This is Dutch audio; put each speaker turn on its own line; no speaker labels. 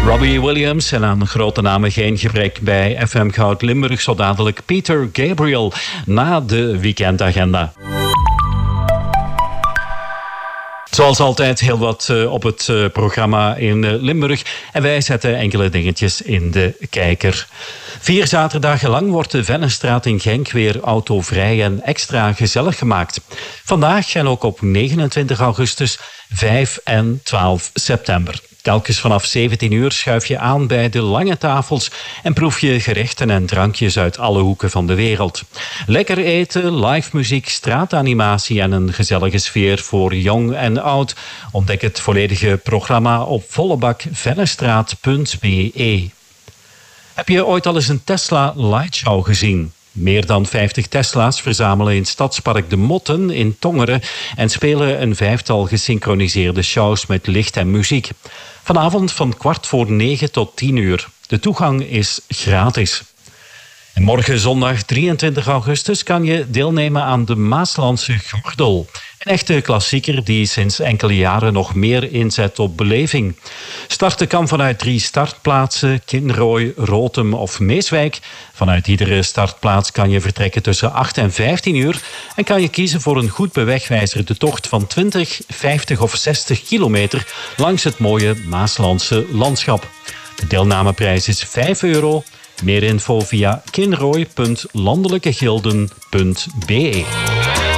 Robbie Williams en aan grote namen geen gebrek bij FM Goud Limburg. Zo dadelijk Peter Gabriel na de weekendagenda. Zoals altijd heel wat op het programma in Limburg. En wij zetten enkele dingetjes in de kijker. 4 zaterdagen lang wordt de Vennenstraat in Genk weer autovrij en extra gezellig gemaakt. Vandaag en ook op 29 augustus, 5 en 12 september. Telkens vanaf 17 uur schuif je aan bij de lange tafels en proef je gerechten en drankjes uit alle hoeken van de wereld. Lekker eten, live muziek, straatanimatie en een gezellige sfeer voor jong en oud. Ontdek het volledige programma op vollebakvennestraat.be. Heb je ooit al eens een Tesla Lightshow gezien? Meer dan 50 Tesla's verzamelen in Stadspark De Motten in Tongeren en spelen een 5-tal gesynchroniseerde shows met licht en muziek. Vanavond van 8:45 tot 10 uur. De toegang is gratis. En morgen zondag 23 augustus kan je deelnemen aan de Maaslandse Gordel. Een echte klassieker die sinds enkele jaren nog meer inzet op beleving. Starten kan vanuit 3 startplaatsen, Kinrooi, Rotem of Meeswijk. Vanuit iedere startplaats kan je vertrekken tussen 8 en 15 uur en kan je kiezen voor een goed bewegwijzer de tocht van 20, 50 of 60 kilometer langs het mooie Maaslandse landschap. De deelnameprijs is €5. Meer info via kinrooi.landelijkegilden.be.